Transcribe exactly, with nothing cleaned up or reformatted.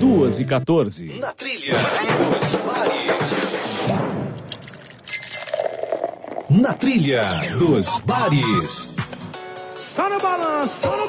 duas e quatorze. Na trilha dos bares. Na trilha dos bares. Só no balanço, só no